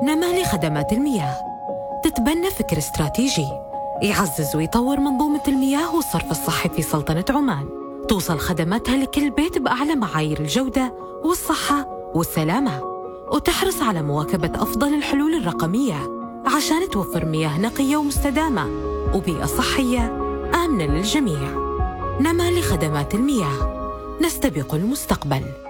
نمال خدمات المياه تتبنى فكر استراتيجي يعزز ويطور منظومة المياه والصرف الصحي في سلطنة عمان، توصل خدماتها لكل بيت بأعلى معايير الجودة والصحة والسلامة، وتحرص على مواكبة أفضل الحلول الرقمية عشان توفر مياه نقية ومستدامة وبيئة صحية آمنة للجميع. نمال خدمات المياه، نستبق المستقبل.